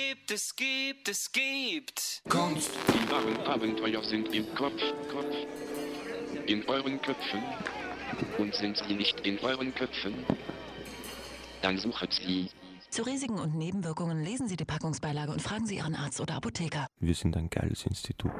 gibt Kunst. Die wahren Abenteuer sind im Kopf. In euren Köpfen. Und sind sie nicht in euren Köpfen? Dann sucht sie. Zu Risiken und Nebenwirkungen lesen Sie die Packungsbeilage und fragen Sie Ihren Arzt oder Apotheker. Wir sind ein geiles Institut.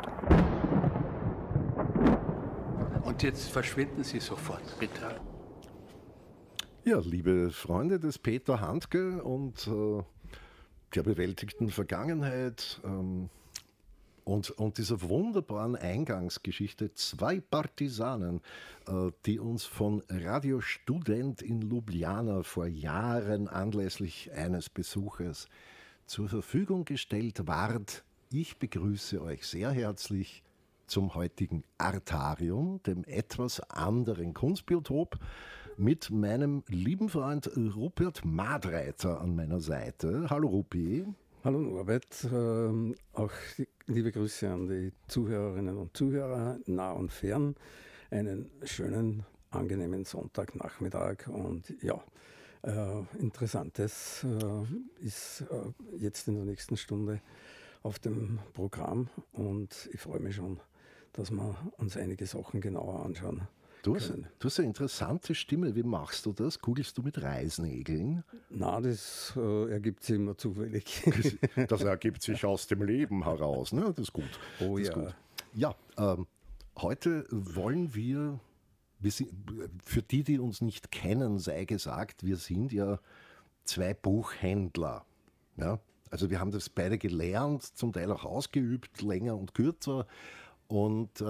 Und jetzt verschwinden Sie sofort, bitte. Ja, liebe Freunde des Peter Handke und der bewältigten Vergangenheit und dieser wunderbaren Eingangsgeschichte, zwei Partisanen, die uns von Radio Student in Ljubljana vor Jahren anlässlich eines Besuches zur Verfügung gestellt ward. Ich begrüße euch sehr herzlich zum heutigen Artarium, dem etwas anderen Kunstbiotop, mit meinem lieben Freund Rupert Madreiter an meiner Seite. Hallo Rupi. Hallo Norbert, auch liebe Grüße an die Zuhörerinnen und Zuhörer, nah und fern. Einen schönen, angenehmen Sonntagnachmittag und ja, Interessantes ist jetzt in der nächsten Stunde auf dem Programm und ich freue mich schon, dass wir uns einige Sachen genauer anschauen. Du hast eine interessante Stimme. Wie machst du das? Kugelst du mit Reißnägeln? Na, das ergibt sich immer zufällig. Das ergibt sich aus dem Leben heraus. Ne? Das ist gut. Oh das ja. Gut. Ja, heute wollen wir sind, für die uns nicht kennen, sei gesagt, wir sind ja zwei Buchhändler. Ja? Also wir haben das beide gelernt, zum Teil auch ausgeübt, länger und kürzer. Und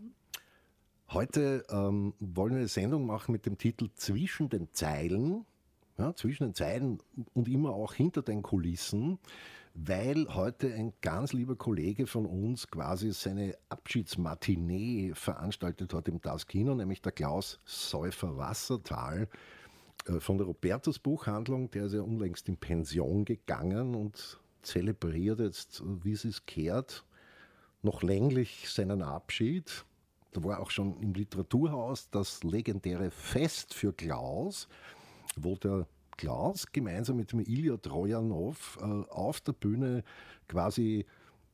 heute wollen wir eine Sendung machen mit dem Titel Zwischen den Zeilen. Ja, zwischen den Zeilen und immer auch hinter den Kulissen, weil heute ein ganz lieber Kollege von uns quasi seine Abschiedsmatinee veranstaltet hat im Das Kino, nämlich der Klaus Säufer-Wassertal von der Robertus Buchhandlung. Der ist ja unlängst in Pension gegangen und zelebriert jetzt, wie es ist kehrt, noch länglich seinen Abschied. Da war auch schon im Literaturhaus das legendäre Fest für Klaus, wo der Klaus gemeinsam mit dem Ilja Trojanow auf der Bühne quasi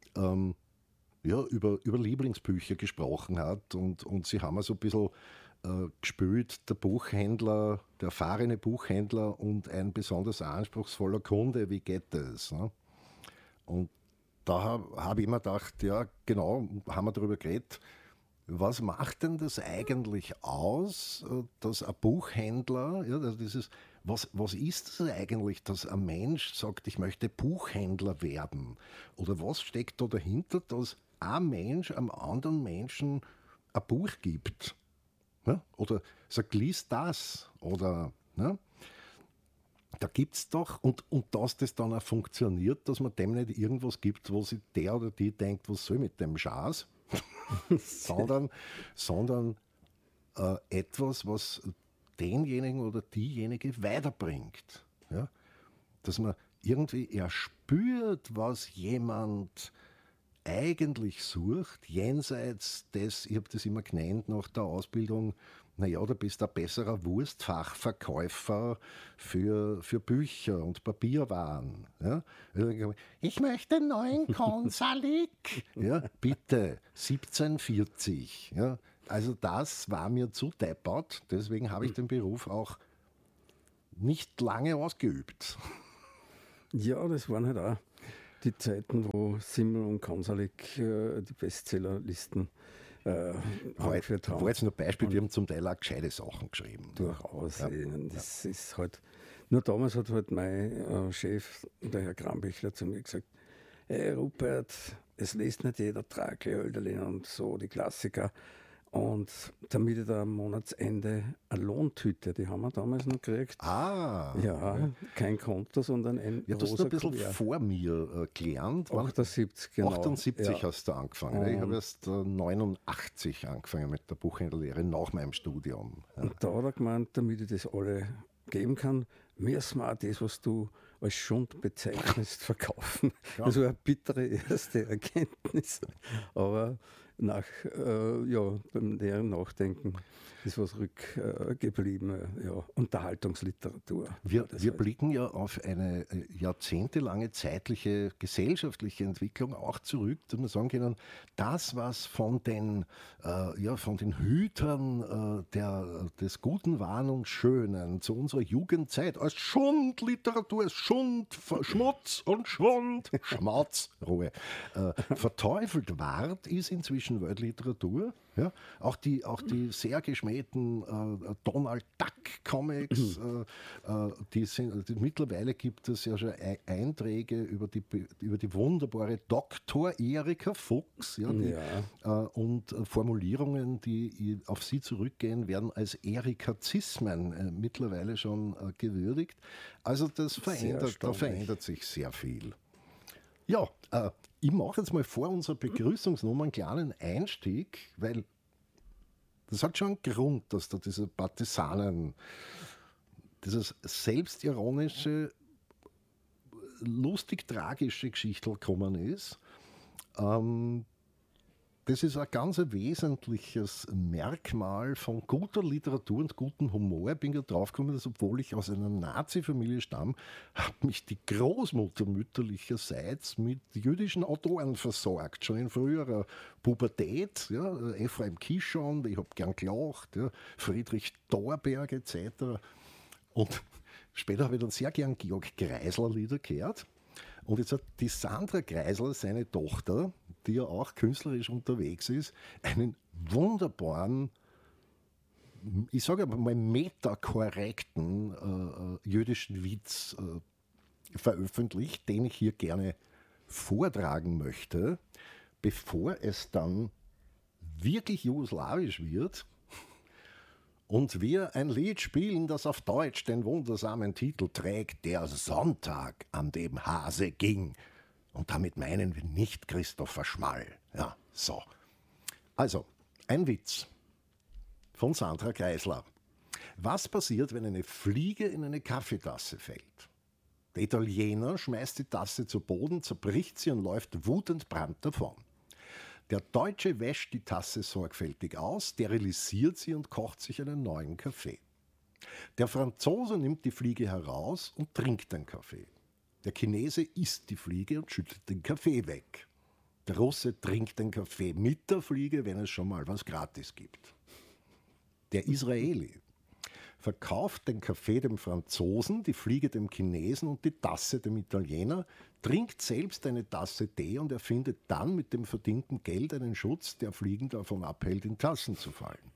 über Lieblingsbücher gesprochen hat. Und sie haben so ein bisschen gespielt, der Buchhändler, der erfahrene Buchhändler und ein besonders anspruchsvoller Kunde, wie geht das? Ne? Und da habe ich mir gedacht, ja genau, haben wir darüber geredet, was macht denn das eigentlich aus, dass ein Buchhändler, ja, was ist das eigentlich, dass ein Mensch sagt, ich möchte Buchhändler werden? Oder was steckt da dahinter, dass ein Mensch einem anderen Menschen ein Buch gibt? Ja? Oder sagt, lies das? Oder, ja? Da gibt es doch, und dass das dann auch funktioniert, dass man dem nicht irgendwas gibt, wo sich der oder die denkt, was soll mit dem Schaß? sondern etwas, was denjenigen oder diejenige weiterbringt. Ja? Dass man irgendwie erspürt, was jemand eigentlich sucht, jenseits des, ich habe das immer genannt nach der Ausbildung, naja, du bist ein besserer Wurstfachverkäufer für Bücher und Papierwaren. Ja? Ich möchte einen neuen Konsalik. Ja, bitte, 1740. Ja? Also das war mir zu deppert, deswegen habe ich den Beruf auch nicht lange ausgeübt. Ja, das waren halt auch die Zeiten, wo Simmel und Konsalik die Bestsellerlisten angeführt haben. War jetzt nur ein Beispiel, die haben zum Teil auch gescheite Sachen geschrieben. Durchaus. Ja. Das ist halt, nur damals hat halt mein Chef, der Herr Krambechler, zu mir gesagt, hey Rupert, es liest nicht jeder Trakl, Hölderlin und so, die Klassiker. Und damit ich da am Monatsende eine Lohntüte, die haben wir damals noch gekriegt. Ah. Ja, kein Konto, sondern ein ja, das hast du ein bisschen vor mir gelernt. 78, genau. 78 hast du angefangen. Ich habe erst 89 angefangen mit der Buchhändlerlehre nach meinem Studium. Ja. Und da hat er gemeint, damit ich das alle geben kann, müssen wir auch das, was du als Schund bezeichnest, verkaufen. Ja. Das war eine bittere erste Erkenntnis. Aber beim näheren Nachdenken ist was rückgeblieben. Unterhaltungsliteratur. Wir blicken ja auf eine jahrzehntelange zeitliche gesellschaftliche Entwicklung auch zurück, dass wir sagen können, das, was von den Hütern des Guten, Wahren und Schönen zu unserer Jugendzeit als Schundliteratur, als Schmutz und Schwund, Schmatz, Ruhe, verteufelt ward, ist inzwischen Weltliteratur. Ja? Auch die sehr geschmähten Donald Duck Comics, mittlerweile gibt es ja schon Einträge über die wunderbare Dr. Erika Fuchs, und Formulierungen, die auf sie zurückgehen, werden als Erikazismen mittlerweile schon gewürdigt. Also da verändert sich sehr viel. Ja, ich mache jetzt mal vor unserer Begrüßungsnummer einen kleinen Einstieg, weil das hat schon einen Grund, dass da diese Partisanen, dieses selbstironische, lustig-tragische Geschichtel gekommen ist. Das ist ein ganz wesentliches Merkmal von guter Literatur und gutem Humor. Ich bin ja draufgekommen, dass, obwohl ich aus einer Nazi-Familie stamme, hat mich die Großmutter mütterlicherseits mit jüdischen Autoren versorgt. Schon in früherer Pubertät. Ja, Ephraim Kishon, ich habe gern gelacht, ja, Friedrich Thorberg etc. Und später habe ich dann sehr gern Georg Kreisler Lieder gehört. Und jetzt hat die Sandra Kreisler, seine Tochter, die ja auch künstlerisch unterwegs ist, einen wunderbaren, ich sage aber mal metakorrekten jüdischen Witz veröffentlicht, den ich hier gerne vortragen möchte, bevor es dann wirklich jugoslawisch wird und wir ein Lied spielen, das auf Deutsch den wundersamen Titel trägt, Der Sonntag, an dem Hase ging. Und damit meinen wir nicht Christopher Schmall. Ja, so. Also, ein Witz von Sandra Kreisler. Was passiert, wenn eine Fliege in eine Kaffeetasse fällt? Der Italiener schmeißt die Tasse zu Boden, zerbricht sie und läuft wutend brand davon. Der Deutsche wäscht die Tasse sorgfältig aus, sterilisiert sie und kocht sich einen neuen Kaffee. Der Franzose nimmt die Fliege heraus und trinkt den Kaffee. Der Chinese isst die Fliege und schüttet den Kaffee weg. Der Russe trinkt den Kaffee mit der Fliege, wenn es schon mal was gratis gibt. Der Israeli verkauft den Kaffee dem Franzosen, die Fliege dem Chinesen und die Tasse dem Italiener, trinkt selbst eine Tasse Tee und erfindet dann mit dem verdienten Geld einen Schutz, der Fliegen davon abhält, in Tassen zu fallen.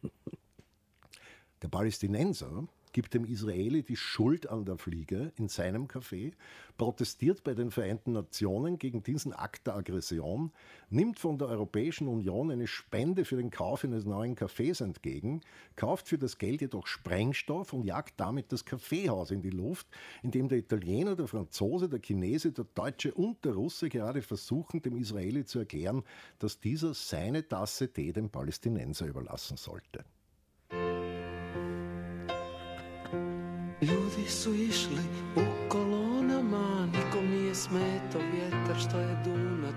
Der Palästinenser gibt dem Israeli die Schuld an der Fliege in seinem Kaffee, protestiert bei den Vereinten Nationen gegen diesen Akt der Aggression, nimmt von der Europäischen Union eine Spende für den Kauf eines neuen Kaffees entgegen, kauft für das Geld jedoch Sprengstoff und jagt damit das Kaffeehaus in die Luft, in dem der Italiener, der Franzose, der Chinese, der Deutsche und der Russe gerade versuchen, dem Israeli zu erklären, dass dieser seine Tasse Tee dem Palästinenser überlassen sollte. Ljudi su išli u kolonama, niko nije smetao, vjetar što je dunac